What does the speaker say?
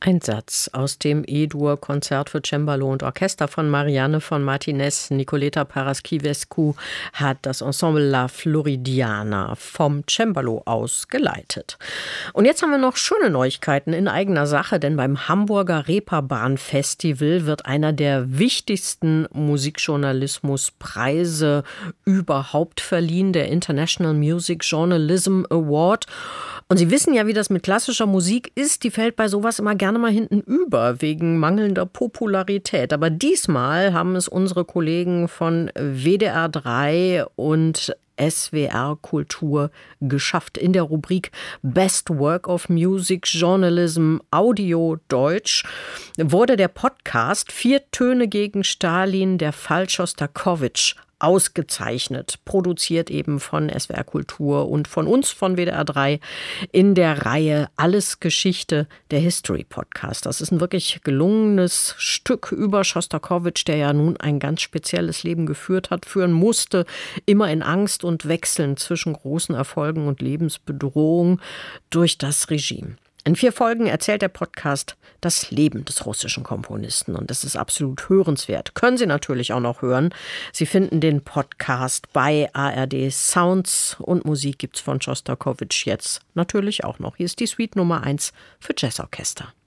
Ein Satz aus dem E-Dur-Konzert für Cembalo und Orchester von Marianne von Martinez. Nicoleta Paraschivescu hat das Ensemble La Floridiana vom Cembalo aus geleitet. Und jetzt haben wir noch schöne Neuigkeiten in eigener Sache, denn beim Hamburger Reeperbahn-Festival wird einer der wichtigsten Musikjournalismuspreise überhaupt verliehen, der International Music Journalism Award. Und Sie wissen ja, wie das mit klassischer Musik ist, die fällt bei sowas immer gerne mal hinten über, wegen mangelnder Popularität. Aber diesmal haben es unsere Kollegen von WDR 3 und SWR Kultur geschafft. In der Rubrik Best Work of Music Journalism Audio Deutsch wurde der Podcast 4 Töne gegen Stalin, der Fall Schostakowitsch, ausgezeichnet, produziert eben von SWR Kultur und von uns von WDR 3 in der Reihe Alles Geschichte, der History Podcast. Das ist ein wirklich gelungenes Stück über Schostakowitsch, der ja nun ein ganz spezielles Leben geführt hat, führen musste, immer in Angst und Wechseln zwischen großen Erfolgen und Lebensbedrohung durch das Regime. In 4 Folgen erzählt der Podcast das Leben des russischen Komponisten und das ist absolut hörenswert. Können Sie natürlich auch noch hören. Sie finden den Podcast bei ARD Sounds und Musik gibt's von Schostakowitsch jetzt natürlich auch noch. Hier ist die Suite Nummer 1 für Jazzorchester.